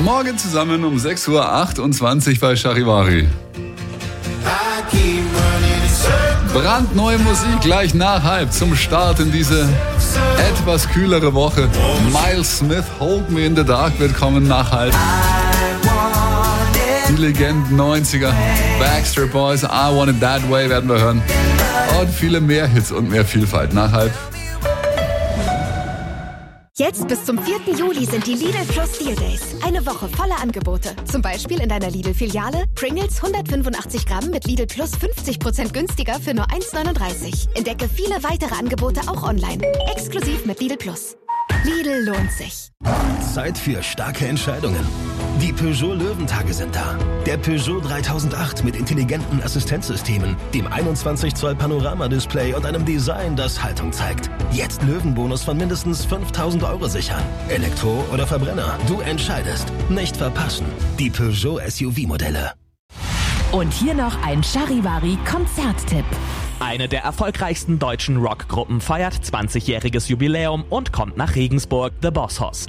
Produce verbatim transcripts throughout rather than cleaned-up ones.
Morgen zusammen um sechs Uhr achtundzwanzig bei Charivari. Brandneue Musik gleich nach halb zum Start in diese etwas kühlere Woche. Miles Smith, Hold Me in the Dark wird kommen nach halb. Die Legenden neunziger, Backstreet Boys, I Want It That Way werden wir hören. Und viele mehr Hits und mehr Vielfalt nach halb. Jetzt bis zum vierten Juli sind die Lidl Plus Deal Days. Eine Woche voller Angebote. Zum Beispiel in deiner Lidl-Filiale Pringles hundertfünfundachtzig Gramm mit Lidl Plus fünfzig Prozent günstiger für nur eins neununddreißig. Entdecke viele weitere Angebote auch online. Exklusiv mit Lidl Plus. Lidl lohnt sich. Zeit für starke Entscheidungen. Die Peugeot Löwentage sind da. Der Peugeot dreitausendacht mit intelligenten Assistenzsystemen, dem einundzwanzig Zoll Panorama-Display und einem Design, das Haltung zeigt. Jetzt Löwenbonus von mindestens fünftausend Euro sichern. Elektro oder Verbrenner, du entscheidest. Nicht verpassen. Die Peugeot S U V-Modelle. Und hier noch ein Charivari-Konzerttipp. Eine der erfolgreichsten deutschen Rockgruppen feiert zwanzigjähriges Jubiläum und kommt nach Regensburg, The Boss Hoss.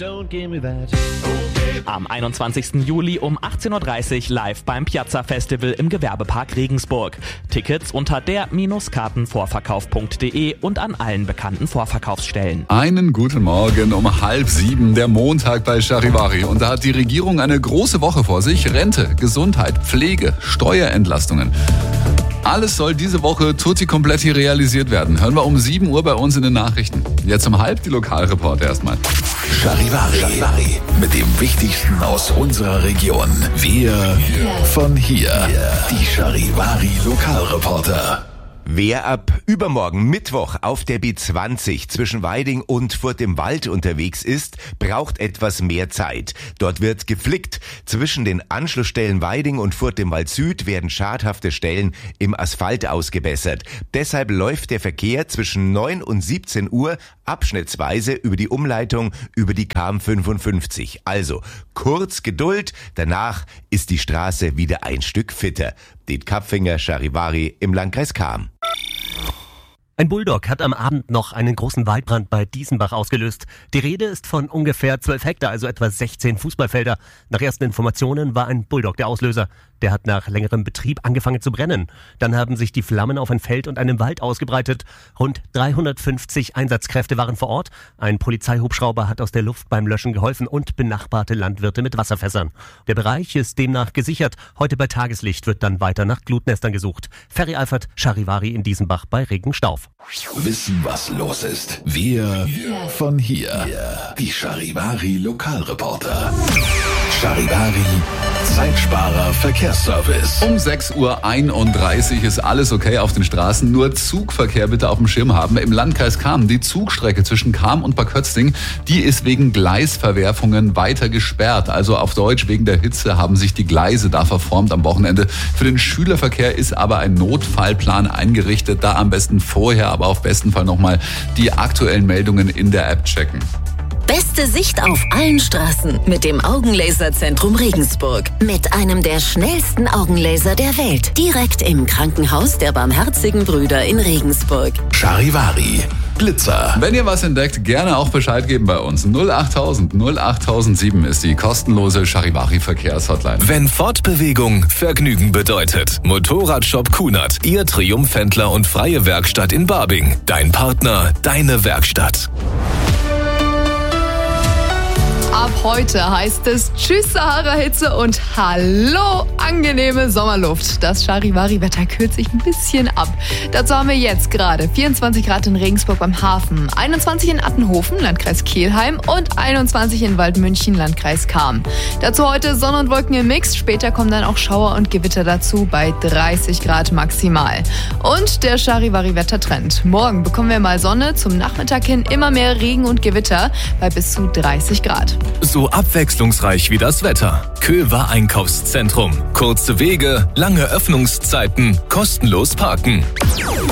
Am einundzwanzigsten Juli um achtzehn Uhr dreißig live beim Piazza Festival im Gewerbepark Regensburg. Tickets unter der Kartenvorverkauf punkt de und an allen bekannten Vorverkaufsstellen. Einen guten Morgen um halb sieben, der Montag bei Charivari. Und da hat die Regierung eine große Woche vor sich. Rente, Gesundheit, Pflege, Steuerentlastungen. Alles soll diese Woche tutti kompletti realisiert werden. Hören wir um sieben Uhr bei uns in den Nachrichten. Jetzt um halb die Lokalreporter erstmal. Charivari, Charivari mit dem Wichtigsten aus unserer Region. Wir von hier. Die Charivari Lokalreporter. Wer ab übermorgen Mittwoch auf der B zwanzig zwischen Weiding und Furt im Wald unterwegs ist, braucht etwas mehr Zeit. Dort wird geflickt. Zwischen den Anschlussstellen Weiding und Furt im Wald Süd werden schadhafte Stellen im Asphalt ausgebessert. Deshalb läuft der Verkehr zwischen neun und siebzehn Uhr abschnittsweise über die Umleitung über die K M fünfundfünfzig. Also kurz Geduld, danach ist die Straße wieder ein Stück fitter. Den Kapfinger Charivari im Landkreis Cham. Ein Bulldog hat am Abend noch einen großen Waldbrand bei Diesenbach ausgelöst. Die Rede ist von ungefähr zwölf Hektar, also etwa sechzehn Fußballfelder. Nach ersten Informationen war ein Bulldog der Auslöser. Der hat nach längerem Betrieb angefangen zu brennen. Dann haben sich die Flammen auf ein Feld und einen Wald ausgebreitet. Rund dreihundertfünfzig Einsatzkräfte waren vor Ort. Ein Polizeihubschrauber hat aus der Luft beim Löschen geholfen und benachbarte Landwirte mit Wasserfässern. Der Bereich ist demnach gesichert. Heute bei Tageslicht wird dann weiter nach Glutnestern gesucht. Ferry Alfert, Charivari in Diesenbach bei Regenstauf. Wissen, was los ist. Wir von hier. Die Charivari Lokalreporter. Charivari Zeitsparer Verkehrsservice. Um sechs Uhr einunddreißig ist alles okay auf den Straßen. Nur Zugverkehr bitte auf dem Schirm haben. Im Landkreis Cham, die Zugstrecke zwischen Cham und Bad Kötzting, die ist wegen Gleisverwerfungen weiter gesperrt. Also auf Deutsch, wegen der Hitze haben sich die Gleise da verformt am Wochenende. Für den Schülerverkehr ist aber ein Notfallplan eingerichtet. Da am besten vorher, aber auf besten Fall nochmal die aktuellen Meldungen in der App checken. Beste Sicht auf allen Straßen mit dem Augenlaserzentrum Regensburg. Mit einem der schnellsten Augenlaser der Welt. Direkt im Krankenhaus der Barmherzigen Brüder in Regensburg. Charivari Blitzer. Wenn ihr was entdeckt, gerne auch Bescheid geben bei uns. null achttausend null achttausendsieben ist die kostenlose Charivari Verkehrshotline. Wenn Fortbewegung Vergnügen bedeutet. Motorradshop Kunert, Ihr Triumphhändler und freie Werkstatt in Barbing. Dein Partner, deine Werkstatt. Ab heute heißt es Tschüss Sahara-Hitze und Hallo angenehme Sommerluft. Das Charivari-Wetter kühlt sich ein bisschen ab. Dazu haben wir jetzt gerade vierundzwanzig Grad in Regensburg beim Hafen, einundzwanzig in Attenhofen, Landkreis Kelheim und einundzwanzig in Waldmünchen, Landkreis Cham. Dazu heute Sonne und Wolken im Mix. Später kommen dann auch Schauer und Gewitter dazu bei dreißig Grad maximal. Und der Charivari-Wettertrend. Morgen bekommen wir mal Sonne, zum Nachmittag hin immer mehr Regen und Gewitter bei bis zu dreißig Grad. So abwechslungsreich wie das Wetter. Köver Einkaufszentrum. Kurze Wege, lange Öffnungszeiten, kostenlos parken.